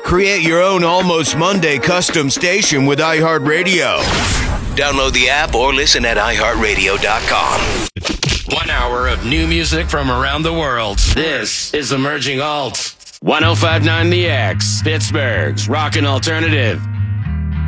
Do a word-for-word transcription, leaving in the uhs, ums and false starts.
Create your own Almost Monday custom station with iHeartRadio. Download the app or listen at i heart radio dot com. One hour of new music from around the world. This is Emerging Alt. ten fifty-nine The X, Pittsburgh's Rockin' Alternative.